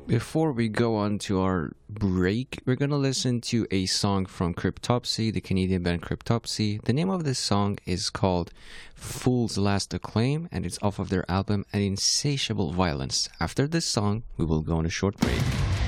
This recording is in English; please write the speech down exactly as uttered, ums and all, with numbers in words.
Before we go on to our break, we're gonna listen to a song from Cryptopsy, the Canadian band Cryptopsy. The name of this song is called Fool's Last Acclaim, and it's off of their album An Insatiable Violence. After this song, we will go on a short break.